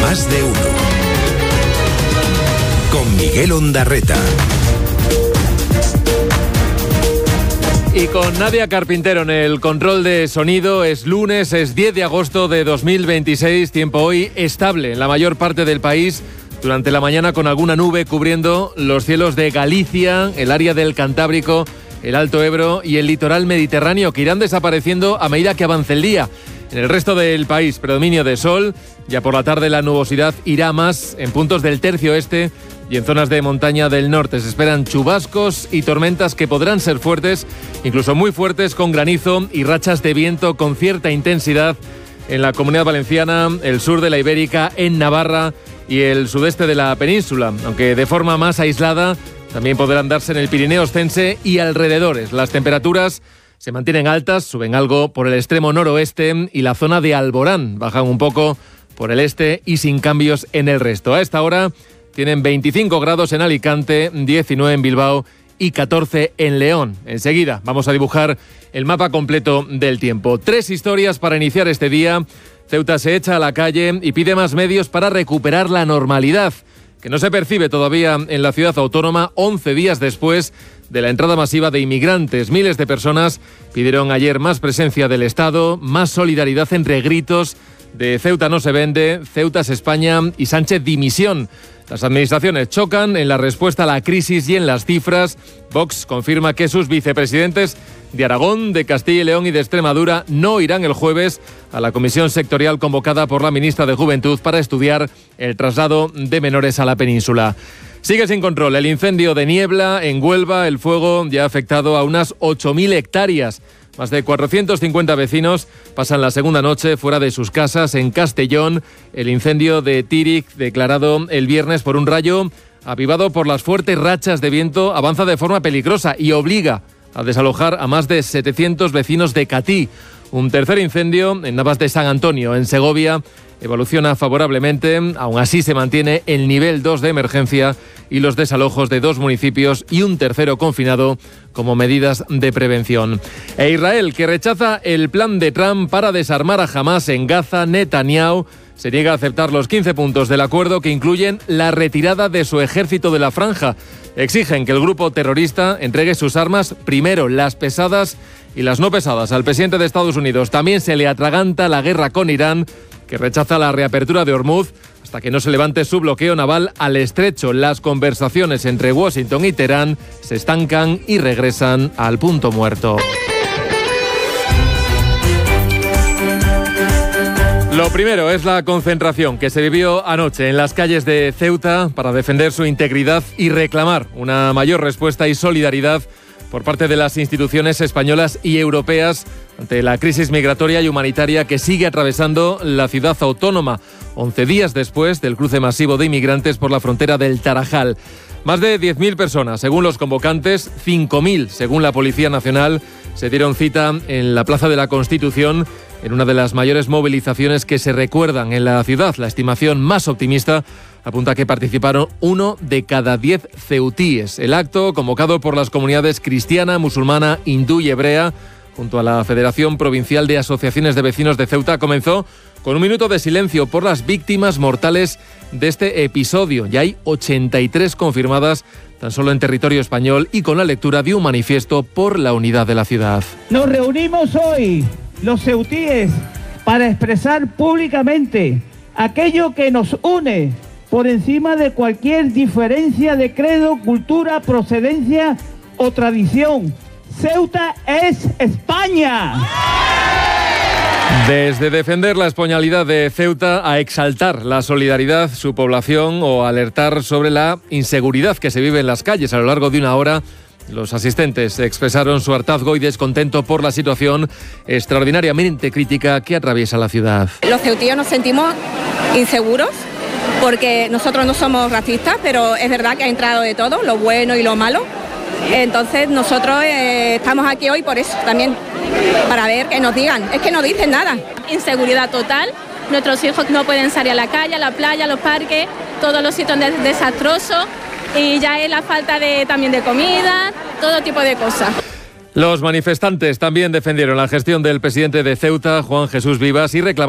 Más de uno. Con Miguel Ondarreta. Y con Nadia Carpintero en el control de sonido. Es lunes, es 10 de agosto de 2026. Tiempo hoy estable en la mayor parte del país. Durante la mañana con alguna nube cubriendo los cielos de Galicia, el área del Cantábrico, el Alto Ebro y el litoral mediterráneo, que irán desapareciendo a medida que avance el día. En el resto del país, predominio de sol. Ya por la tarde la nubosidad irá más en puntos del tercio este y en zonas de montaña del norte. Se esperan chubascos y tormentas que podrán ser fuertes, incluso muy fuertes, con granizo y rachas de viento con cierta intensidad en la Comunidad Valenciana, el sur de la Ibérica, en Navarra y el sudeste de la península, aunque de forma más aislada. También podrán darse en el Pirineo Ostense y alrededores. Las temperaturas se mantienen altas, suben algo por el extremo noroeste y la zona de Alborán. Bajan un poco por el este y sin cambios en el resto. A esta hora tienen 25 grados en Alicante, 19 en Bilbao y 14 en León. Enseguida vamos a dibujar el mapa completo del tiempo. 3 historias para iniciar este día. Ceuta se echa a la calle y pide más medios para recuperar la normalidad, que no se percibe todavía en la ciudad autónoma 11 días después de la entrada masiva de inmigrantes. Miles de personas pidieron ayer más presencia del Estado, más solidaridad entre gritos de Ceuta no se vende, Ceuta es España y Sánchez dimisión. Las administraciones chocan en la respuesta a la crisis y en las cifras. Vox confirma que sus vicepresidentes de Aragón, de Castilla y León y de Extremadura no irán el jueves a la comisión sectorial convocada por la ministra de Juventud para estudiar el traslado de menores a la península. Sigue sin control el incendio de Niebla en Huelva. El fuego ya ha afectado a unas 8.000 hectáreas. Más de 450 vecinos pasan la segunda noche fuera de sus casas. En Castellón, el incendio de Tírig, declarado el viernes por un rayo, avivado por las fuertes rachas de viento, avanza de forma peligrosa y obliga a desalojar a más de 700 vecinos de Catí. Un tercer incendio en Navas de San Antonio, en Segovia, evoluciona favorablemente. Aún así se mantiene el nivel 2 de emergencia y los desalojos de 2 municipios y un tercero confinado como medidas de prevención. E Israel, que rechaza el plan de Trump para desarmar a Hamás en Gaza. Netanyahu se niega a aceptar los 15 puntos del acuerdo que incluyen la retirada de su ejército de la franja. Exigen que el grupo terrorista entregue sus armas, primero las pesadas y las no pesadas, al presidente de Estados Unidos. También se le atraganta la guerra con Irán, que rechaza la reapertura de Hormuz hasta que no se levante su bloqueo naval al estrecho. Las conversaciones entre Washington y Teherán se estancan y regresan al punto muerto. Lo primero es la concentración que se vivió anoche en las calles de Ceuta para defender su integridad y reclamar una mayor respuesta y solidaridad por parte de las instituciones españolas y europeas ante la crisis migratoria y humanitaria que sigue atravesando la ciudad autónoma, 11 días después del cruce masivo de inmigrantes por la frontera del Tarajal. Más de 10.000 personas, según los convocantes, 5.000, según la Policía Nacional, se dieron cita en la Plaza de la Constitución en una de las mayores movilizaciones que se recuerdan en la ciudad. La estimación más optimista apunta que participaron 1 de cada 10 ceutíes. El acto, convocado por las comunidades cristiana, musulmana, hindú y hebrea, junto a la Federación Provincial de Asociaciones de Vecinos de Ceuta, comenzó con un minuto de silencio por las víctimas mortales de este episodio. Ya hay 83 confirmadas tan solo en territorio español y con la lectura de un manifiesto por la unidad de la ciudad. Nos reunimos hoy, los ceutíes, para expresar públicamente aquello que nos une por encima de cualquier diferencia de credo, cultura, procedencia o tradición. Ceuta es España. Desde defender la españolidad de Ceuta a exaltar la solidaridad, su población, o alertar sobre la inseguridad que se vive en las calles a lo largo de una hora, los asistentes expresaron su hartazgo y descontento por la situación extraordinariamente crítica que atraviesa la ciudad. Los ceutíes nos sentimos inseguros porque nosotros no somos racistas, pero es verdad que ha entrado de todo, lo bueno y lo malo. Entonces nosotros estamos aquí hoy por eso también, para ver que nos digan. Es que no dicen nada. Inseguridad total. Nuestros hijos no pueden salir a la calle, a la playa, a los parques, todos los sitios desastrosos, y ya es la falta también de comida, todo tipo de cosas. Los manifestantes también defendieron la gestión del presidente de Ceuta, Juan Jesús Vivas, y reclamaron